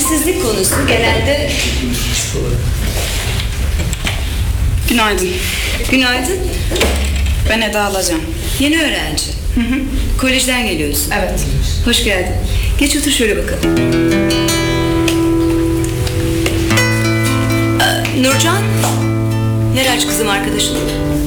İşsizlik konusu genelde... Günaydın. Günaydın. Ben Eda Alacan. Yeni öğrenci. Kolejden geliyorsun. Evet. Hoş geldin. Geç otur şöyle bakalım. Nurcan. Yer aç kızım arkadaşın.